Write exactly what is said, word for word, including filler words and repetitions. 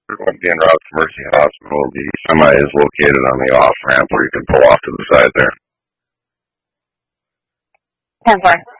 We're going to be en route to Mercy Hospital. The semi is located on the off ramp where you can pull off to the side there. ten four.